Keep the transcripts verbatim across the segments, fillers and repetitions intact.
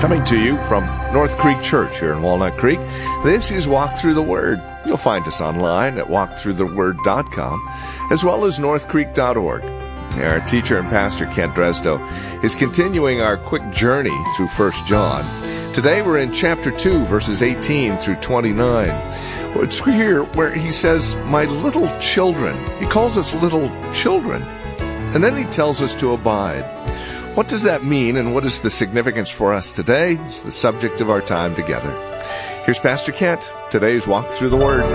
Coming to you from North Creek Church here in Walnut Creek, this is Walk Through the Word. You'll find us online at walk through the word dot com, as well as north creek dot org. Our teacher and pastor, Kent Dresdo, is continuing our quick journey through First John. Today we're in chapter two, verses eighteen through twenty-nine. It's here where he says, "My little children." He calls us little children. And then he tells us to abide. What does that mean, and what is the significance for us today? It's the subject of our time together. Here's Pastor Kent, today's Walk Through the Word.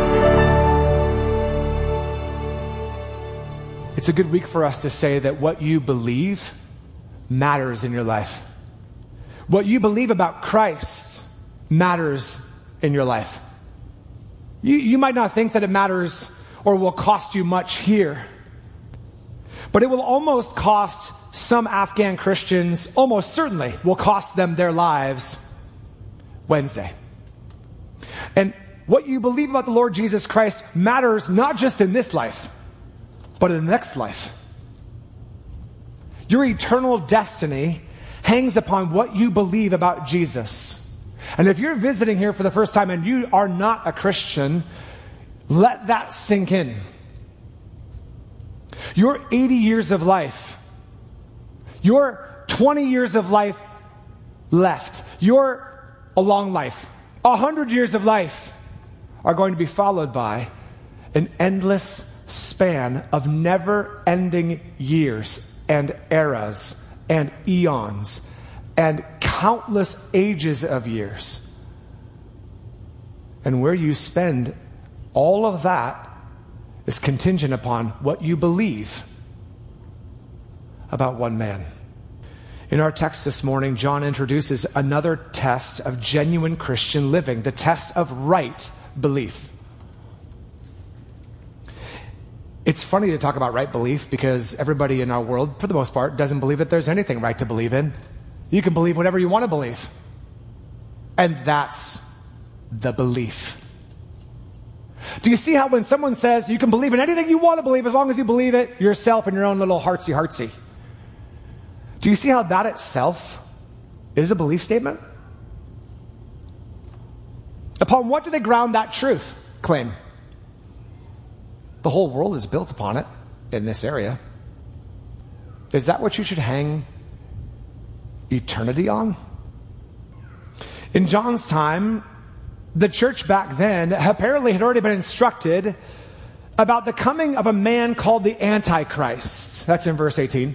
It's a good week for us to say that what you believe matters in your life. What you believe about Christ matters in your life. You, you might not think that it matters or will cost you much here, but it will almost cost some Afghan Christians, almost certainly will cost them their lives Wednesday. And what you believe about the Lord Jesus Christ matters not just in this life, but in the next life. Your eternal destiny hangs upon what you believe about Jesus. And if you're visiting here for the first time and you are not a Christian, let that sink in. Your eighty years of life, your twenty years of life left, your a long life, one hundred years of life are going to be followed by an endless span of never-ending years and eras and eons and countless ages of years. And where you spend all of that is contingent upon what you believe about one man. In our text this morning, John introduces another test of genuine Christian living, the test of right belief. It's funny to talk about right belief because everybody in our world, for the most part, doesn't believe that there's anything right to believe in. You can believe whatever you want to believe. And that's the belief. Do you see how when someone says you can believe in anything you want to believe as long as you believe it yourself in your own little heartsy-heartsy? Do you see how that itself is a belief statement? Upon what do they ground that truth claim? The whole world is built upon it in this area. Is that what you should hang eternity on? In John's time, the church back then apparently had already been instructed about the coming of a man called the Antichrist. That's in verse eighteen.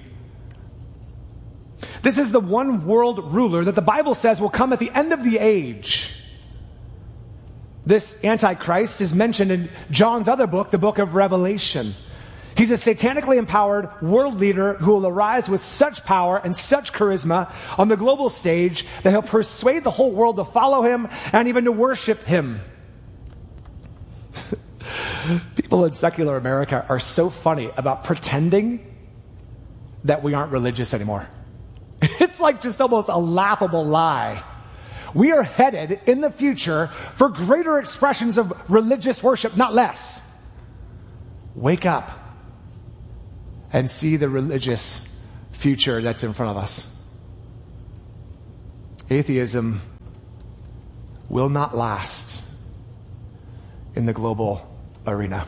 This is the one world ruler that the Bible says will come at the end of the age. This Antichrist is mentioned in John's other book, the book of Revelation. He's a satanically empowered world leader who will arise with such power and such charisma on the global stage that he'll persuade the whole world to follow him and even to worship him. People in secular America are so funny about pretending that we aren't religious anymore. It's like just almost a laughable lie. We are headed in the future for greater expressions of religious worship, not less. Wake up and see the religious future that's in front of us. Atheism will not last in the global arena.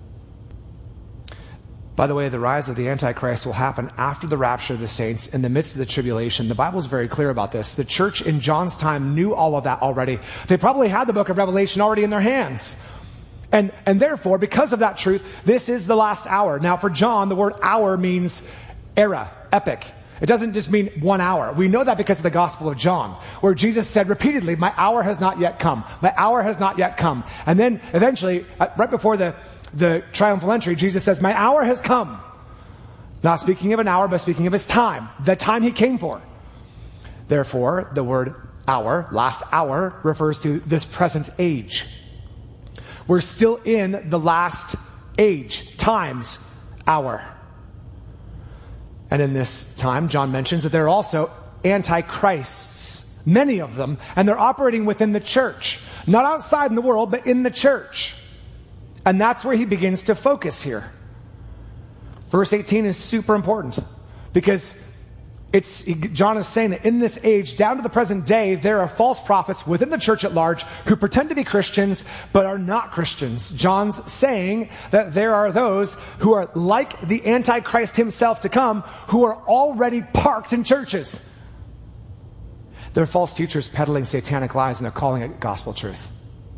By the way, the rise of the Antichrist will happen after the rapture of the saints in the midst of the tribulation. The Bible is very clear about this. The church in John's time knew all of that already. They probably had the book of Revelation already in their hands. And, and therefore, because of that truth, this is the last hour. Now, for John, the word hour means era, epic. It doesn't just mean one hour. We know that because of the Gospel of John, where Jesus said repeatedly, "My hour has not yet come. My hour has not yet come." And then eventually, right before the the triumphal entry, Jesus says, "My hour has come." Not speaking of an hour, but speaking of his time, the time he came for. Therefore, the word hour, last hour, refers to this present age. We're still in the last age, times hour. And in this time, John mentions that there are also antichrists, many of them, and they're operating within the church. Not outside in the world, but in the church. And that's where he begins to focus here. Verse eighteen is super important because It's, John is saying that in this age, down to the present day, there are false prophets within the church at large who pretend to be Christians but are not Christians. John's saying that there are those who are like the Antichrist himself to come, who are already parked in churches. They're false teachers peddling satanic lies, and they're calling it gospel truth.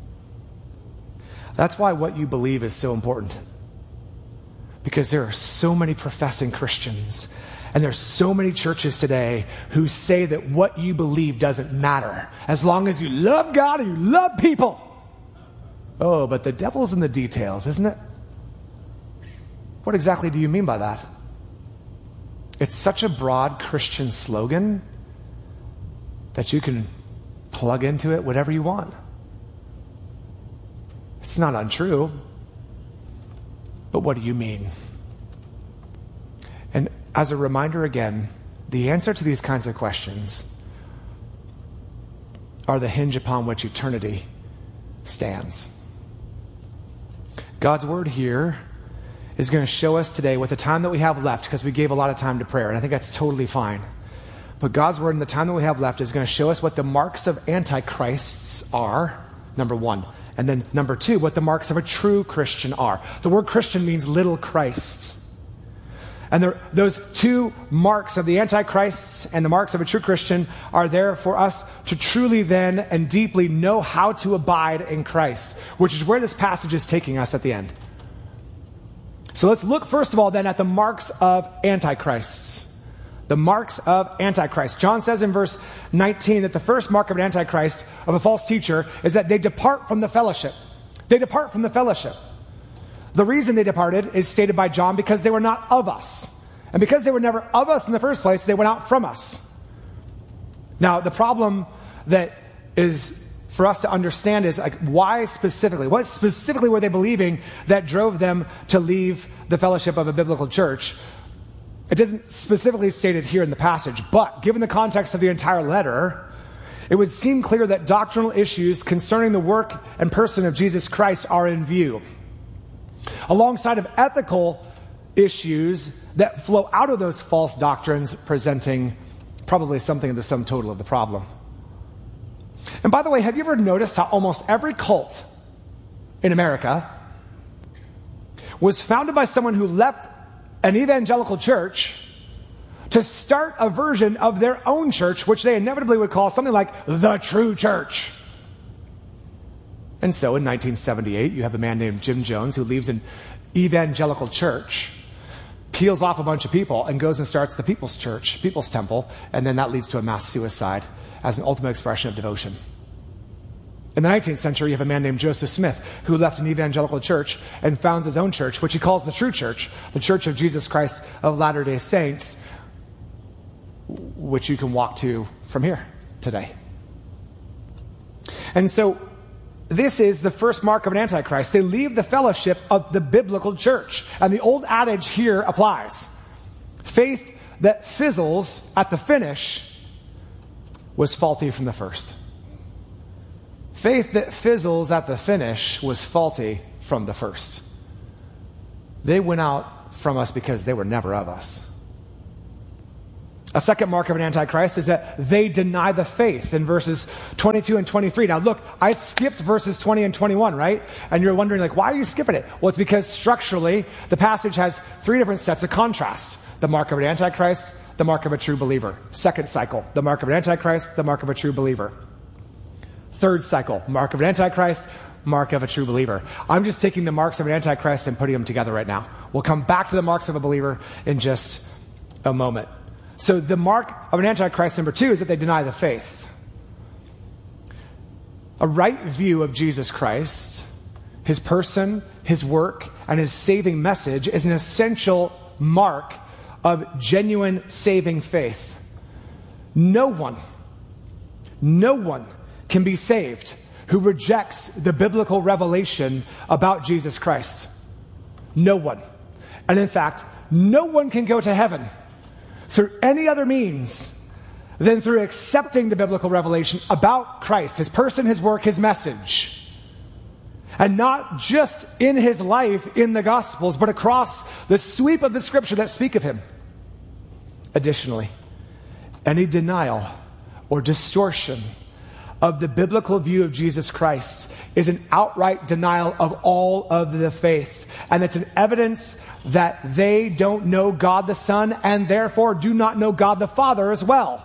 That's why what you believe is so important. Because there are so many professing Christians, and there's so many churches today who say that what you believe doesn't matter as long as you love God and you love people. Oh, but the devil's in the details, isn't it? What exactly do you mean by that? It's such a broad Christian slogan that you can plug into it whatever you want. It's not untrue. But what do you mean? And as a reminder again, the answer to these kinds of questions are the hinge upon which eternity stands. God's word here is going to show us today, with the time that we have left, because we gave a lot of time to prayer, and I think that's totally fine. But God's word in the time that we have left is going to show us what the marks of antichrists are, number one. And then number two, what the marks of a true Christian are. The word Christian means little Christ. And there, those two marks of the antichrists and the marks of a true Christian are there for us to truly then and deeply know how to abide in Christ, which is where this passage is taking us at the end. So let's look first of all then at the marks of antichrists. The marks of Antichrist. John says in verse nineteen that the first mark of an Antichrist, of a false teacher, is that they depart from the fellowship. They depart from the fellowship. The reason they departed is stated by John because they were not of us. And because they were never of us in the first place, they went out from us. Now, the problem that is for us to understand is like, why specifically? What specifically were they believing that drove them to leave the fellowship of a biblical church? It doesn't specifically state it here in the passage, but given the context of the entire letter, it would seem clear that doctrinal issues concerning the work and person of Jesus Christ are in view, alongside of ethical issues that flow out of those false doctrines, presenting probably something of the sum total of the problem. And by the way, have you ever noticed how almost every cult in America was founded by someone who left an evangelical church to start a version of their own church, which they inevitably would call something like the true church? And so in nineteen seventy-eight, you have a man named Jim Jones who leaves an evangelical church, peels off a bunch of people, and goes and starts the People's Church, People's Temple, and then that leads to a mass suicide as an ultimate expression of devotion. In the nineteenth century, you have a man named Joseph Smith who left an evangelical church and founds his own church, which he calls the true church, the Church of Jesus Christ of Latter-day Saints, which you can walk to from here today. And so this is the first mark of an antichrist. They leave the fellowship of the biblical church. And the old adage here applies. Faith that fizzles at the finish was faulty from the first. Faith that fizzles at the finish was faulty from the first. They went out from us because they were never of us. A second mark of an antichrist is that they deny the faith in verses twenty-two and twenty-three. Now look, I skipped verses twenty and twenty-one, right? And you're wondering, like, why are you skipping it? Well, it's because structurally, the passage has three different sets of contrast. The mark of an antichrist, the mark of a true believer. Second cycle, the mark of an antichrist, the mark of a true believer. Third cycle, mark of an antichrist, mark of a true believer. I'm just taking the marks of an antichrist and putting them together right now. We'll come back to the marks of a believer in just a moment. So the mark of an antichrist, number two, is that they deny the faith. A right view of Jesus Christ, his person, his work, and his saving message is an essential mark of genuine saving faith. No one, no one can be saved who rejects the biblical revelation about Jesus Christ. No one. And in fact, no one can go to heaven through any other means than through accepting the biblical revelation about Christ, his person, his work, his message. And not just in his life in the Gospels, but across the sweep of the Scripture that speak of him. Additionally, Any denial or distortion of the biblical view of Jesus Christ is an outright denial of all of the faith. And it's an evidence that they don't know God the Son and therefore do not know God the Father as well.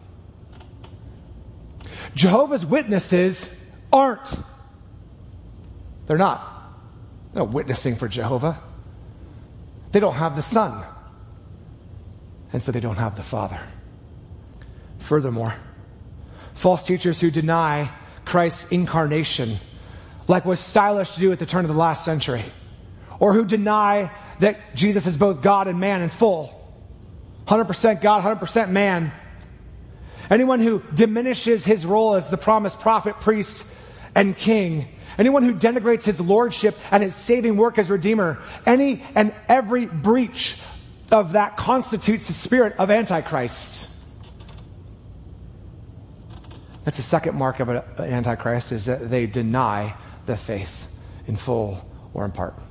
Jehovah's Witnesses aren't. They're not. They're not witnessing for Jehovah. They don't have the Son. And so they don't have the Father. Furthermore, false teachers who deny Christ's incarnation, like was stylish to do at the turn of the last century, or who deny that Jesus is both God and man in full, one hundred percent God, one hundred percent man. Anyone who diminishes his role as the promised prophet, priest, and king. Anyone who denigrates his lordship and his saving work as Redeemer. Any and every breach of that constitutes the spirit of Antichrist. That's the second mark of an Antichrist, is that they deny the faith in full or in part.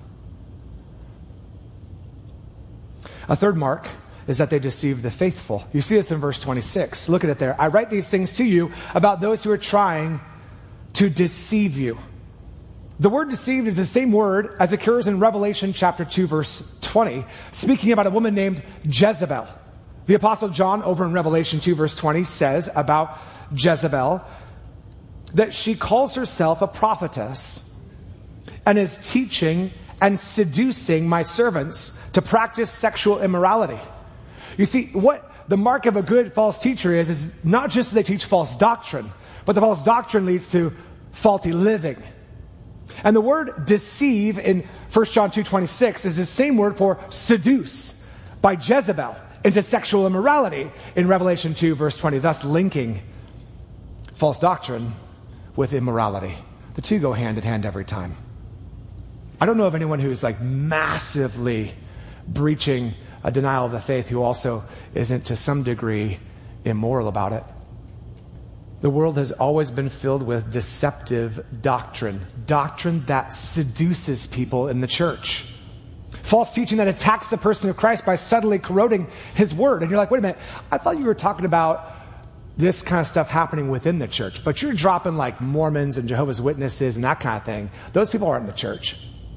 A third mark is that they deceive the faithful. You see this in verse twenty-six. Look at it there. I write these things to you about those who are trying to deceive you. The word deceived is the same word as occurs in Revelation chapter two, verse twenty, speaking about a woman named Jezebel. The Apostle John, over in Revelation two, verse twenty, says about Jezebel that she calls herself a prophetess and is teaching and seducing my servants to practice sexual immorality. You see, what the mark of a good false teacher is, is not just that they teach false doctrine, but the false doctrine leads to faulty living. And the word deceive in First John two twenty-six is the same word for seduce by Jezebel into sexual immorality in Revelation two, verse twenty, thus linking false doctrine with immorality. The two go hand in hand every time. I don't know of anyone who's like massively breaching a denial of the faith who also isn't to some degree immoral about it. The world has always been filled with deceptive doctrine, doctrine that seduces people in the church. False teaching that attacks the person of Christ by subtly corroding his word. And you're like, wait a minute, I thought you were talking about this kind of stuff happening within the church, but you're dropping like Mormons and Jehovah's Witnesses and that kind of thing. Those people aren't in the church.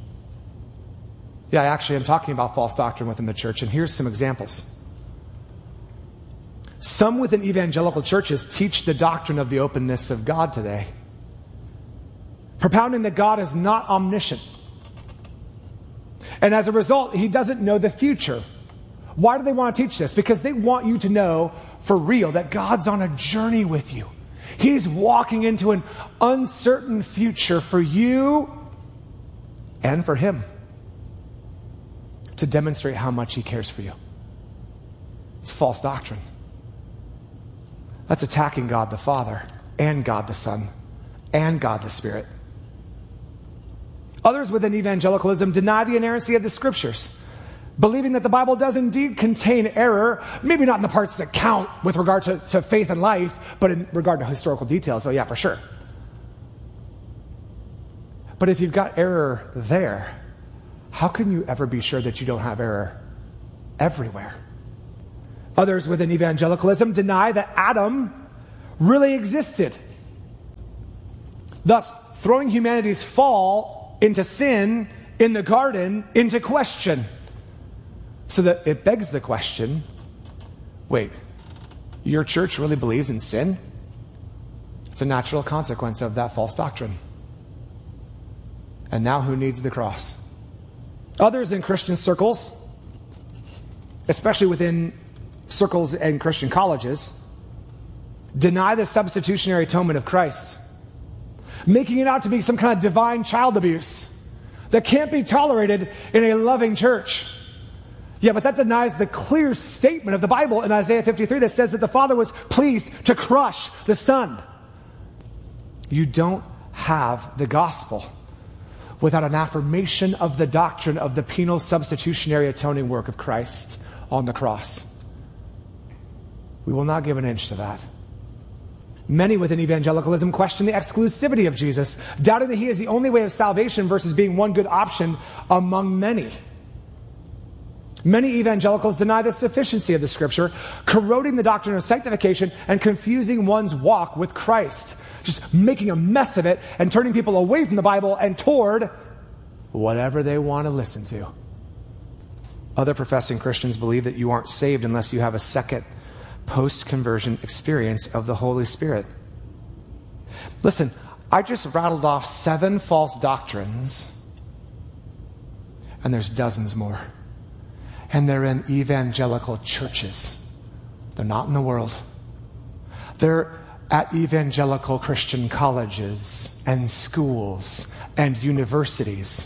Yeah, actually, I'm talking about false doctrine within the church, and here's some examples. Some within evangelical churches teach the doctrine of the openness of God today, propounding that God is not omniscient. And as a result, he doesn't know the future. Why do they want to teach this? Because they want you to know for real that God's on a journey with you. He's walking into an uncertain future for you and for him to demonstrate how much he cares for you. It's false doctrine. That's attacking God the Father and God the Son and God the Spirit. Others within evangelicalism deny the inerrancy of the Scriptures, believing that the Bible does indeed contain error, maybe not in the parts that count with regard to, to faith and life, but in regard to historical details. So yeah, for sure. But if you've got error there, how can you ever be sure that you don't have error everywhere? Others within evangelicalism deny that Adam really existed, thus throwing humanity's fall into sin in the garden into question. So that it begs the question, wait, your church really believes in sin? It's a natural consequence of that false doctrine. And now who needs the cross? Others in Christian circles, especially within circles and Christian colleges, deny the substitutionary atonement of Christ, making it out to be some kind of divine child abuse that can't be tolerated in a loving church. Yeah, but that denies the clear statement of the Bible in Isaiah fifty-three that says that the Father was pleased to crush the Son. You don't have the gospel without an affirmation of the doctrine of the penal substitutionary atoning work of Christ on the cross. We will not give an inch to that. Many within evangelicalism question the exclusivity of Jesus, doubting that he is the only way of salvation versus being one good option among many. Many evangelicals deny the sufficiency of the Scripture, corroding the doctrine of sanctification and confusing one's walk with Christ. Just making a mess of it and turning people away from the Bible and toward whatever they want to listen to. Other professing Christians believe that you aren't saved unless you have a second post-conversion experience of the Holy Spirit. Listen, I just rattled off seven false doctrines, and there's dozens more. And they're in evangelical churches. They're not in the world. They're at evangelical Christian colleges and schools and universities.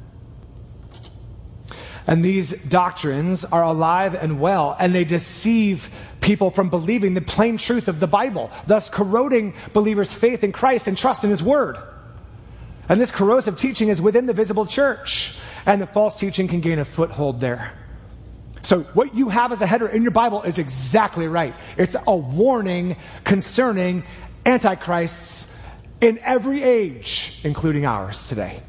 And these doctrines are alive and well, and they deceive people from believing the plain truth of the Bible, thus corroding believers' faith in Christ and trust in His Word. And this corrosive teaching is within the visible church, and the false teaching can gain a foothold there. So what you have as a header in your Bible is exactly right. It's a warning concerning antichrists in every age, including ours today.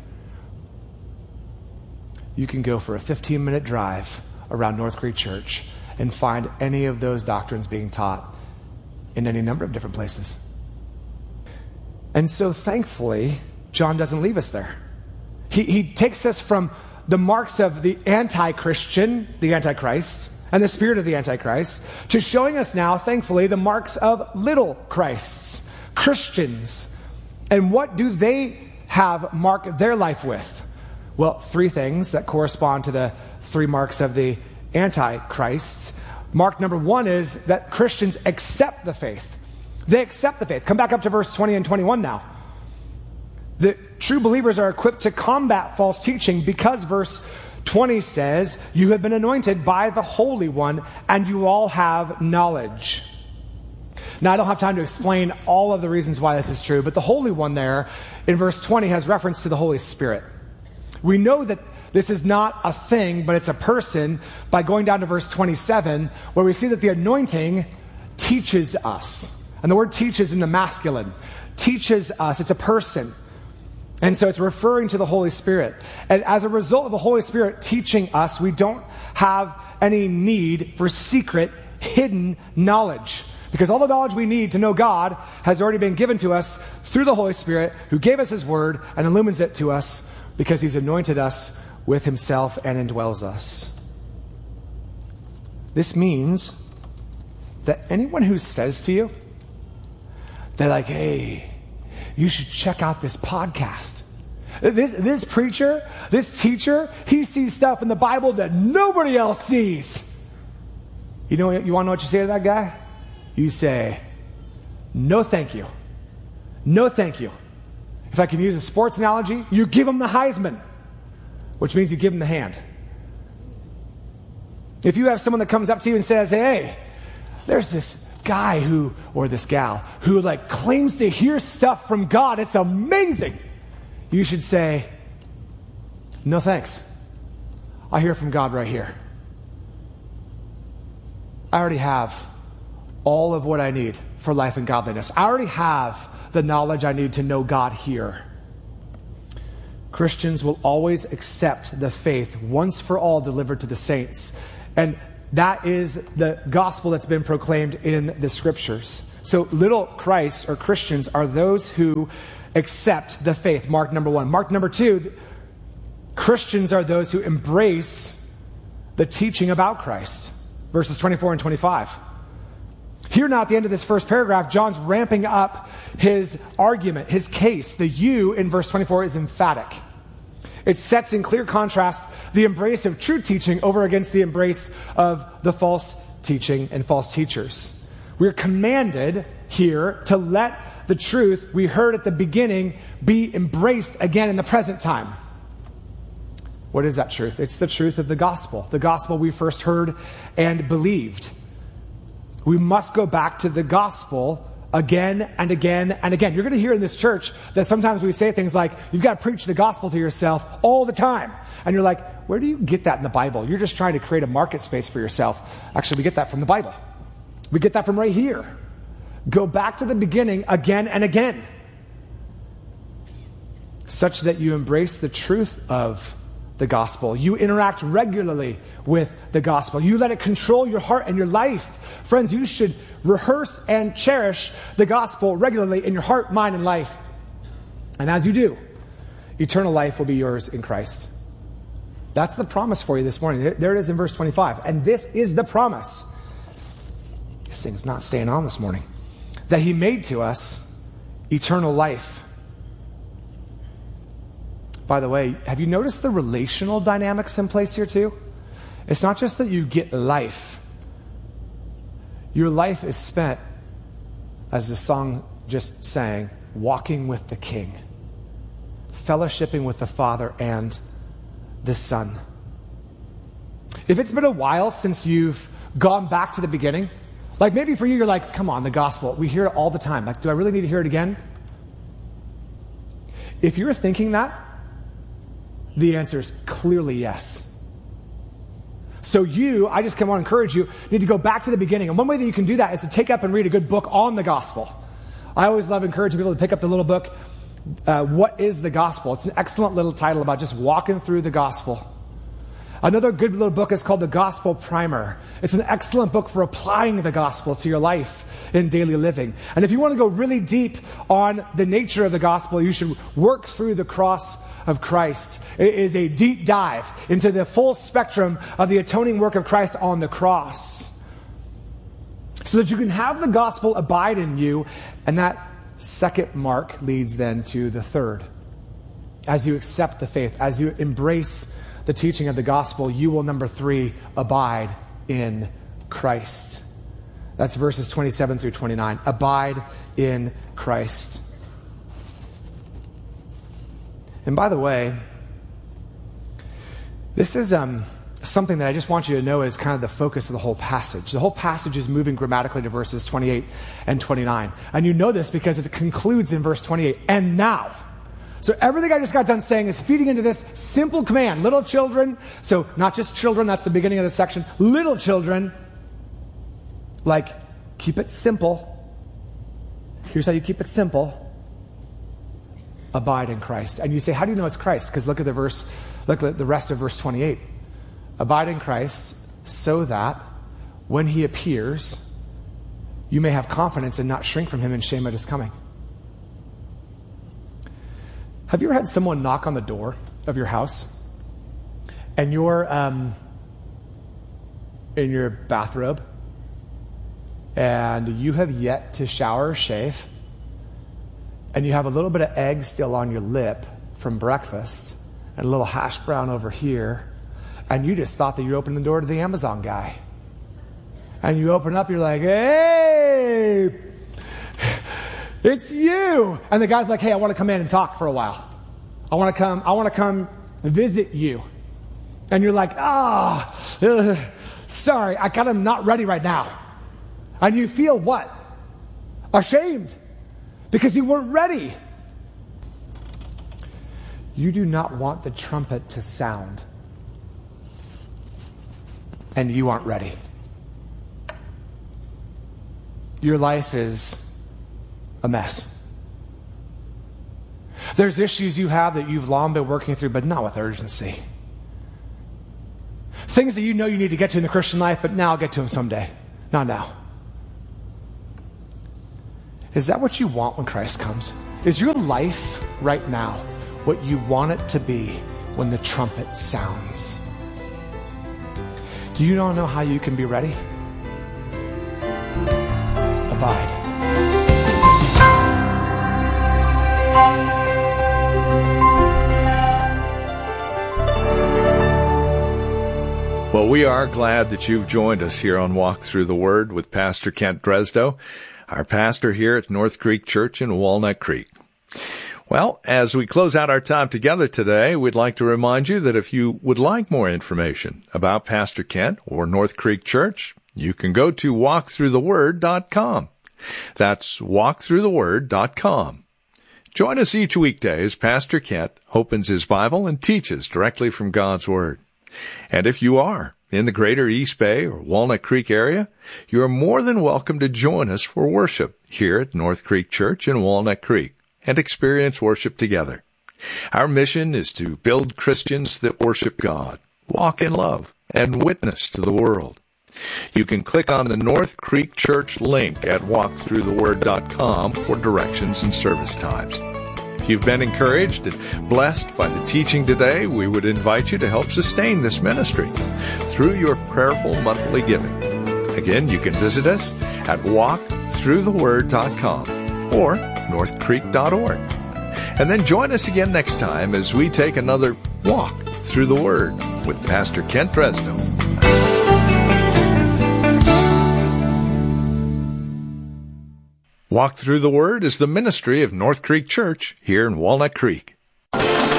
You can go for a fifteen-minute drive around North Creek Church and find any of those doctrines being taught in any number of different places. And so thankfully, John doesn't leave us there. He, he takes us from the marks of the anti-Christian, the Antichrist, and the spirit of the Antichrist, to showing us now, thankfully, the marks of little Christs, Christians. And what do they have marked their life with? Well, three things that correspond to the three marks of the Antichrist. Mark number one is that Christians accept the faith. They accept the faith. Come back up to verse twenty and twenty-one now. The true believers are equipped to combat false teaching because verse twenty says, you have been anointed by the Holy One and you all have knowledge. Now, I don't have time to explain all of the reasons why this is true, but the Holy One there in verse twenty has reference to the Holy Spirit. We know that this is not a thing, but it's a person by going down to verse twenty-seven, where we see that the anointing teaches us. And the word teaches in the masculine. Teaches us. It's a person. And so it's referring to the Holy Spirit. And as a result of the Holy Spirit teaching us, we don't have any need for secret, hidden knowledge. Because all the knowledge we need to know God has already been given to us through the Holy Spirit, who gave us His Word and illumines it to us because He's anointed us with Himself and indwells us. This means that anyone who says to you, they're like, hey, you should check out this podcast. This, this preacher, this teacher, he sees stuff in the Bible that nobody else sees. You know, you want to know what you say to that guy? You say, no thank you. No thank you. If I can use a sports analogy, you give him the Heisman, which means you give him the hand. If you have someone that comes up to you and says, hey, there's this guy who, or this gal, who like claims to hear stuff from God, it's amazing. You should say, no thanks. I hear from God right here. I already have all of what I need for life and godliness. I already have the knowledge I need to know God here. Christians will always accept the faith once for all delivered to the saints. And that is the gospel that's been proclaimed in the scriptures. So little Christs or Christians are those who accept the faith. Mark number one. Mark number two, Christians are those who embrace the teaching about Christ. Verses twenty-four and twenty-five. Here now at the end of this first paragraph, John's ramping up his argument, his case. The you in verse twenty-four is emphatic. It sets in clear contrast the embrace of true teaching over against the embrace of the false teaching and false teachers. We're commanded here to let the truth we heard at the beginning be embraced again in the present time. What is that truth? It's the truth of the gospel, the gospel we first heard and believed. We must go back to the gospel again and again and again. You're going to hear in this church that sometimes we say things like, you've got to preach the gospel to yourself all the time. And you're like, where do you get that in the Bible? You're just trying to create a market space for yourself. Actually, we get that from the Bible. We get that from right here. Go back to the beginning again and again, such that you embrace the truth of the gospel. You interact regularly with the gospel. You let it control your heart and your life. Friends, you should rehearse and cherish the gospel regularly in your heart, mind, and life. And as you do, eternal life will be yours in Christ. That's the promise for you this morning. There it is in verse twenty-five. And this is the promise. This thing's not staying on this morning. That he made to us eternal life. By the way, have you noticed the relational dynamics in place here too? It's not just that you get life. Your life is spent, as the song just sang, walking with the King, fellowshipping with the Father and the Son. If it's been a while since you've gone back to the beginning, like maybe for you, you're like, come on, the gospel, we hear it all the time. Like, do I really need to hear it again? If you're thinking that, the answer is clearly yes. So you, I just want to encourage you, need to go back to the beginning. And one way that you can do that is to take up and read a good book on the gospel. I always love encouraging people to pick up the little book, uh, What is the Gospel? It's an excellent little title about just walking through the gospel. Another good little book is called The Gospel Primer. It's an excellent book for applying the gospel to your life in daily living. And if you want to go really deep on the nature of the gospel, you should work through the cross of Christ. It is a deep dive into the full spectrum of the atoning work of Christ on the cross, so that you can have the gospel abide in you. And that second mark leads then to the third. As you accept the faith, as you embrace the teaching of the gospel, you will, number three, abide in Christ. That's verses twenty-seven through twenty-nine. Abide in Christ. And by the way, this is um, something that I just want you to know is kind of the focus of the whole passage. The whole passage is moving grammatically to verses twenty-eight and twenty-nine. And you know this because it concludes in verse twenty-eight. And now. So everything I just got done saying is feeding into this simple command. Little children, so not just children, that's the beginning of the section. Little children, like, keep it simple. Here's how you keep it simple. Abide in Christ. And you say, how do you know it's Christ? Because look at the verse, look at the rest of verse twenty-eight. Abide in Christ so that when he appears, you may have confidence and not shrink from him in shame at his coming. Have you ever had someone knock on the door of your house and you're um, in your bathrobe and you have yet to shower or shave and you have a little bit of egg still on your lip from breakfast and a little hash brown over here, and you just thought that you opened the door to the Amazon guy? And you open up, you're like, hey, it's you. And the guy's like, hey, I want to come in and talk for a while. I want to come, I want to come visit you. And you're like, ah, oh, sorry, I kind of not ready right now. And you feel what? Ashamed. Because you weren't ready. You do not want the trumpet to sound. And you aren't ready. Your life is a mess. There's issues you have that you've long been working through, but not with urgency. Things that you know you need to get to in the Christian life, but now I'll get to them someday. Not now. Is that what you want when Christ comes? Is your life right now what you want it to be when the trumpet sounds? Do you not know how you can be ready? Abide. Well, we are glad that you've joined us here on Walk Through the Word with Pastor Kent Dresdo, our pastor here at North Creek Church in Walnut Creek. Well, as we close out our time together today, we'd like to remind you that if you would like more information about Pastor Kent or North Creek Church, you can go to walk through the word dot com. That's walk through the word dot com. Join us each weekday as Pastor Kent opens his Bible and teaches directly from God's Word. And if you are in the greater East Bay or Walnut Creek area, you are more than welcome to join us for worship here at North Creek Church in Walnut Creek and experience worship together. Our mission is to build Christians that worship God, walk in love, and witness to the world. You can click on the North Creek Church link at walk through the word dot com for directions and service times. If you've been encouraged and blessed by the teaching today, we would invite you to help sustain this ministry through your prayerful monthly giving. Again, you can visit us at walk through the word dot com or north creek dot org. And then join us again next time as we take another walk through the Word with Pastor Kent Drezno. Walk Through the Word is the ministry of North Creek Church here in Walnut Creek.